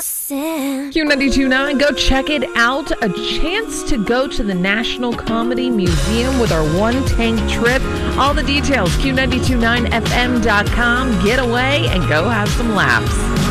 Q92.9, go check it out. A chance to go to the National Comedy Museum with our one-tank trip. All the details, Q929fm.com. Get away and go have some laughs.